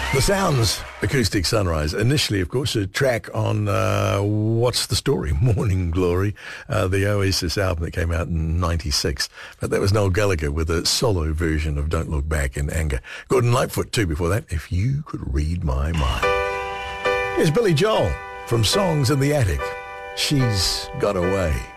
The Sounds, Acoustic Sunrise. Initially, of course, a track on What's the Story? Morning Glory, the Oasis album that came out in 96. But that was Noel Gallagher with a solo version of Don't Look Back in Anger. Gordon Lightfoot, too, before that, If You Could Read My Mind. Here's Billy Joel from Songs in the Attic. She's Got Away.